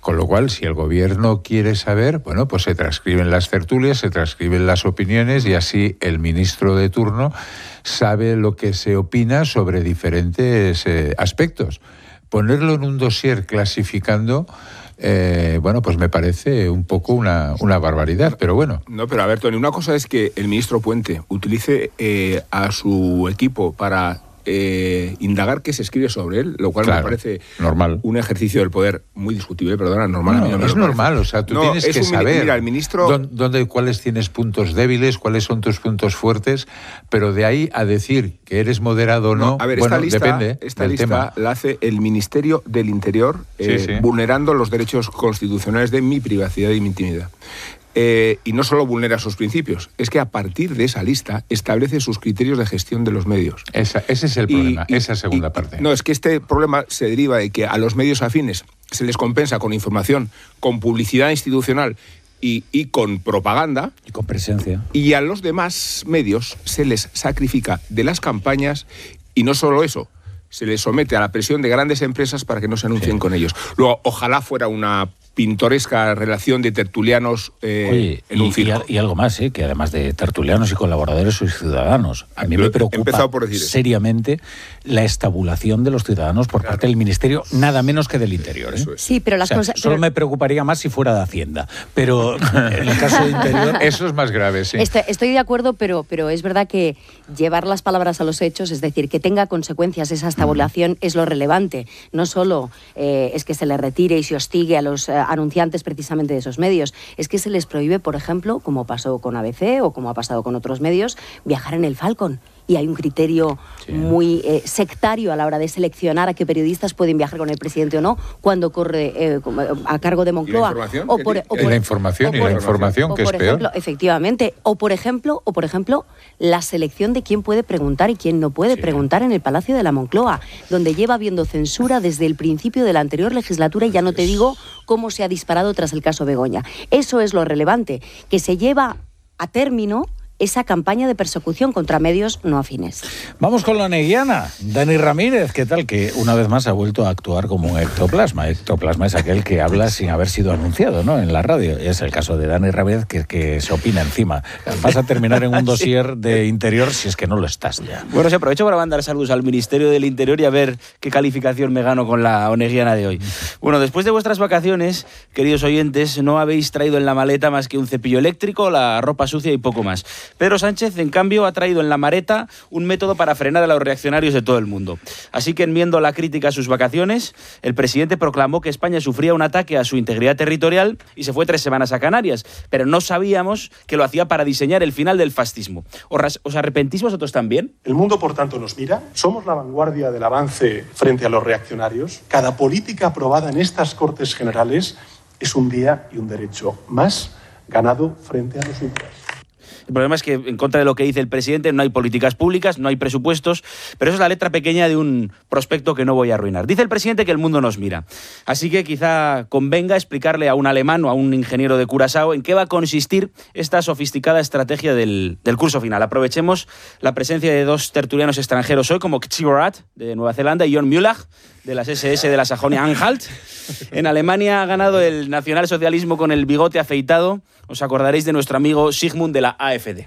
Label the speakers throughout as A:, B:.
A: Con lo cual, si el gobierno quiere saber, bueno, pues se transcriben las tertulias, se transcriben las opiniones y así el ministro de turno sabe lo que se opina sobre diferentes aspectos. Ponerlo en un dossier clasificando, bueno, pues me parece un poco una barbaridad, pero bueno.
B: No, pero a ver, Tony, una cosa es que el ministro Puente utilice a su equipo para indagar qué se escribe sobre él, lo cual me parece
A: normal.
B: Un ejercicio del poder muy discutible, perdona, normal.
A: No, es normal, o sea, tú tienes que saber
B: mira, el ministro...
A: cuáles tienes puntos débiles, cuáles son tus puntos fuertes, pero de ahí a decir que eres moderado o no,
B: a ver,
A: bueno,
B: depende
A: esta
B: lista
A: tema.
B: La hace el Ministerio del Interior,
A: sí.
B: vulnerando los derechos constitucionales de mi privacidad y mi intimidad. Y no solo vulnera sus principios, es que a partir de esa lista establece sus criterios de gestión de los medios.
A: Ese es el problema, esa segunda parte.
B: No, es que este problema se deriva de que a los medios afines se les compensa con información, con publicidad institucional y con propaganda.
C: Y con presencia.
B: Y a los demás medios se les sacrifica de las campañas y no solo eso, se les somete a la presión de grandes empresas para que no se anuncien con ellos. Luego, ojalá fuera una pintoresca relación de tertulianos en un circo.
C: Y algo más, que además de tertulianos y colaboradores sois ciudadanos. A mí me preocupa seriamente la estabulación de los ciudadanos por parte del Ministerio, nada menos que del Interior.
B: Eso es.
D: Sí, pero las cosas...
C: Solo me preocuparía más si fuera de Hacienda, pero en el caso de Interior...
A: Eso es más grave, sí.
D: Estoy de acuerdo, pero es verdad que llevar las palabras a los hechos, es decir, que tenga consecuencias esa estabulación es lo relevante. No solo es que se le retire y se hostigue a los anunciantes precisamente de esos medios, es que se les prohíbe, por ejemplo, como pasó con ABC o como ha pasado con otros medios, viajar en el Falcon. Y hay un criterio muy sectario a la hora de seleccionar a qué periodistas pueden viajar con el presidente o no cuando corre a cargo de Moncloa.
A: La información, que es peor.
D: Efectivamente. O por ejemplo, la selección de quién puede preguntar y quién no puede preguntar en el Palacio de la Moncloa, donde lleva habiendo censura desde el principio de la anterior legislatura y ya no te digo cómo se ha disparado tras el caso Begoña. Eso es lo relevante, que se lleva a término esa campaña de persecución contra medios no afines.
C: Vamos con la neguiana. Dani Ramírez, ¿qué tal? Que una vez más ha vuelto a actuar como un ectoplasma. Ectoplasma es aquel que habla sin haber sido anunciado, ¿no?, en la radio. Es el caso de Dani Ramírez, que se opina encima. Vas a terminar en un dossier de Interior si es que no lo estás ya.
E: Bueno, sí, aprovecho para mandar saludos al Ministerio del Interior y a ver qué calificación me gano con la oneguiana de hoy. Bueno, después de vuestras vacaciones, queridos oyentes, no habéis traído en la maleta más que un cepillo eléctrico, la ropa sucia y poco más. Pedro Sánchez, en cambio, ha traído en la maleta un método para frenar a los reaccionarios de todo el mundo. Así que, enviando la crítica a sus vacaciones, el presidente proclamó que España sufría un ataque a su integridad territorial y se fue 3 semanas a Canarias. Pero no sabíamos que lo hacía para diseñar el final del fascismo. ¿Os arrepentís vosotros también?
F: El mundo, por tanto, nos mira. Somos la vanguardia del avance frente a los reaccionarios. Cada política aprobada en estas Cortes Generales es un día y un derecho más ganado frente a los ultras.
E: El problema es que, en contra de lo que dice el presidente, no hay políticas públicas, no hay presupuestos, pero eso es la letra pequeña de un prospecto que no voy a arruinar. Dice el presidente que el mundo nos mira. Así que quizá convenga explicarle a un alemán o a un ingeniero de Curazao en qué va a consistir esta sofisticada estrategia del curso final. Aprovechemos la presencia de 2 tertulianos extranjeros hoy, como Xiborat, de Nueva Zelanda, y John Mühlach, de las SS de la Sajonia-Anhalt. En Alemania ha ganado el nacionalsocialismo con el bigote afeitado. Os acordaréis de nuestro amigo Sigmund de la AfD.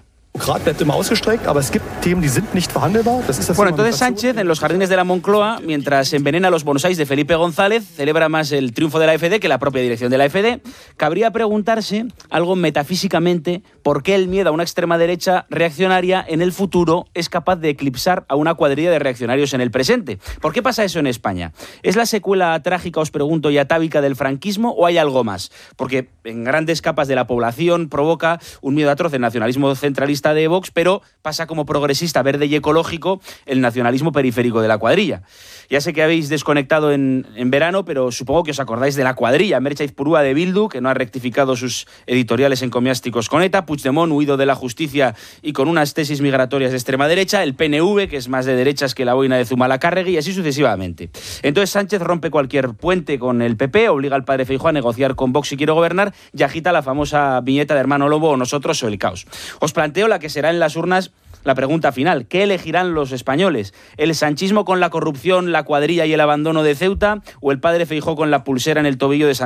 E: Bueno, entonces Sánchez, en los jardines de la Moncloa, mientras envenena los bonsáis de Felipe González, celebra más el triunfo de la AfD que la propia dirección de la AfD. Cabría preguntarse, algo metafísicamente, por qué el miedo a una extrema derecha reaccionaria en el futuro es capaz de eclipsar a una cuadrilla de reaccionarios en el presente. ¿Por qué pasa eso en España? ¿Es la secuela trágica, os pregunto, y atávica del franquismo o hay algo más? Porque en grandes capas de la población provoca un miedo atroz el nacionalismo centralista de Vox, pero pasa como progresista, verde y ecológico el nacionalismo periférico de la cuadrilla. Ya sé que habéis desconectado en verano, pero supongo que os acordáis de la cuadrilla. Mertxe Aizpurua de Bildu, que no ha rectificado sus editoriales encomiásticos con ETA, Puigdemont, huido de la justicia y con unas tesis migratorias de extrema derecha, el PNV, que es más de derechas que la boina de Zumalacárregui, y así sucesivamente. Entonces Sánchez rompe cualquier puente con el PP, obliga al padre Feijóo a negociar con Vox si quiere gobernar y agita la famosa viñeta de Hermano Lobo o Nosotros o el caos. Os planteo la que será en las urnas la pregunta final. ¿Qué elegirán los españoles? ¿El sanchismo con la corrupción, la cuadrilla y el abandono de Ceuta o el padre Feijóo con la pulsera en el tobillo de